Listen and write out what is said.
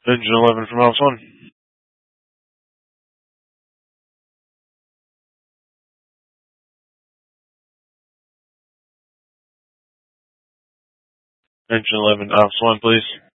Engine 11 from House 1. Engine 11, House 1, please.